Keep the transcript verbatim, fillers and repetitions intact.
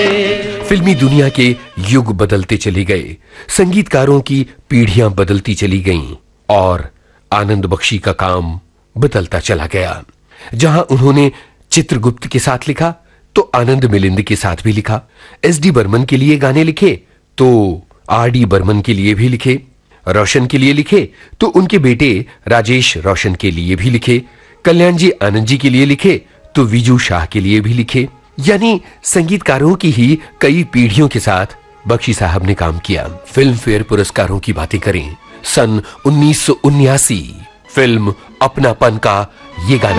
फिल्मी दुनिया के युग बदलते चले गए, संगीतकारों की पीढ़ियां बदलती चली गईं और आनंद बख्शी का काम बदलता चला गया। जहां उन्होंने चित्रगुप्त के साथ लिखा तो आनंद मिलिंद के साथ भी लिखा, एस डी बर्मन के लिए गाने लिखे तो आर डी बर्मन के लिए भी लिखे, रोशन के लिए लिखे तो उनके बेटे राजेश रोशन के लिए भी लिखे, कल्याण जी आनंद जी के लिए लिखे तो विजू शाह के लिए भी लिखे। यानी संगीतकारों की ही कई पीढ़ियों के साथ बख्शी साहब ने काम किया। फिल्म फेयर पुरस्कारों की बातें करें, सन उन्नीस सौ उन्यासी फिल्म अपनापन का ये गाना